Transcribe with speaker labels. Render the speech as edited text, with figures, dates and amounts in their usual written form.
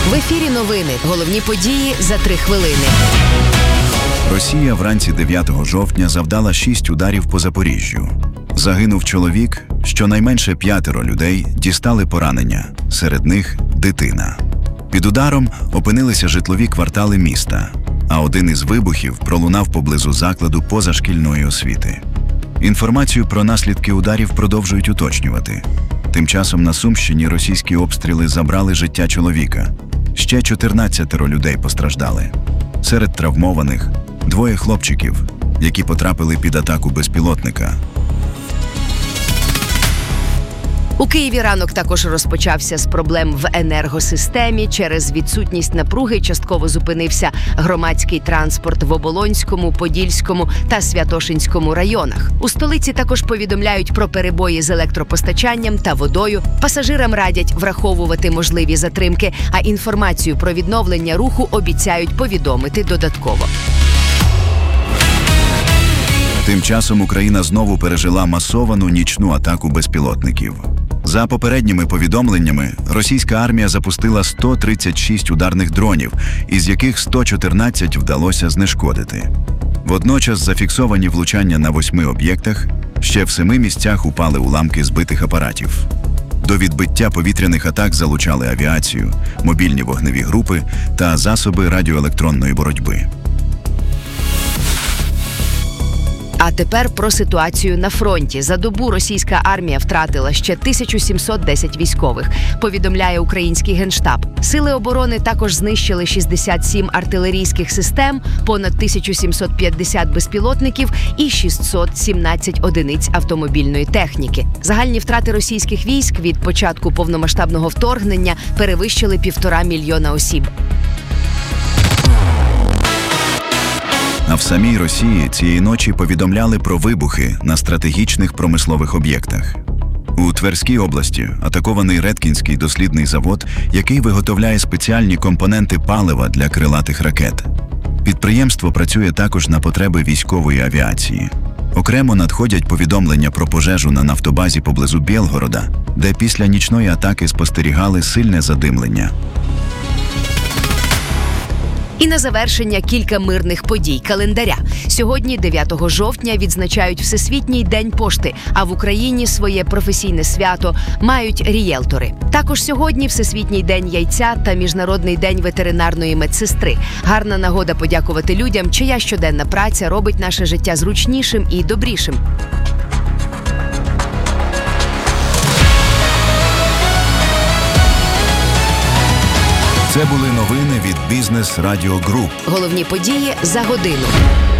Speaker 1: В ефірі новини. Головні події за 3 хвилини.
Speaker 2: Росія вранці 9 жовтня завдала 6 ударів по Запоріжжю. Загинув чоловік, щонайменше 5 людей дістали поранення, серед них дитина. Під ударом опинилися житлові квартали міста, а один із вибухів пролунав поблизу закладу позашкільної освіти. Інформацію про наслідки ударів продовжують уточнювати. Тим часом на Сумщині російські обстріли забрали життя чоловіка. Ще 14 людей постраждали. Серед травмованих – 2 хлопчиків, які потрапили під атаку безпілотника.
Speaker 1: У Києві ранок також розпочався з проблем в енергосистемі. Через відсутність напруги частково зупинився громадський транспорт в Оболонському, Подільському та Святошинському районах. У столиці також повідомляють про перебої з електропостачанням та водою. Пасажирам радять враховувати можливі затримки, а інформацію про відновлення руху обіцяють повідомити додатково.
Speaker 2: Тим часом Україна знову пережила масовану нічну атаку безпілотників. За попередніми повідомленнями, російська армія запустила 136 ударних дронів, із яких 114 вдалося знешкодити. Водночас зафіксовані влучання на 8 об'єктах, ще в 7 місцях упали уламки збитих апаратів. До відбиття повітряних атак залучали авіацію, мобільні вогневі групи та засоби радіоелектронної боротьби.
Speaker 1: А тепер про ситуацію на фронті. За добу російська армія втратила ще 1710 військових, повідомляє український Генштаб. Сили оборони також знищили 67 артилерійських систем, понад 1750 безпілотників і 617 одиниць автомобільної техніки. Загальні втрати російських військ від початку повномасштабного вторгнення перевищили 1,5 мільйона осіб.
Speaker 2: А в самій Росії цієї ночі повідомляли про вибухи на стратегічних промислових об'єктах. У Тверській області атакований Редкінський дослідний завод, який виготовляє спеціальні компоненти палива для крилатих ракет. Підприємство працює також на потреби військової авіації. Окремо надходять повідомлення про пожежу на нафтобазі поблизу Білгорода, де після нічної атаки спостерігали сильне задимлення.
Speaker 1: І на завершення кілька мирних подій календаря. Сьогодні, 9 жовтня, відзначають Всесвітній день пошти, а в Україні своє професійне свято мають рієлтори. Також сьогодні Всесвітній день яйця та Міжнародний день ветеринарної медсестри. Гарна нагода подякувати людям, чия щоденна праця робить наше життя зручнішим і добрішим.
Speaker 2: Це були новини від Бізнес Радіо Груп.
Speaker 1: Головні події за годину.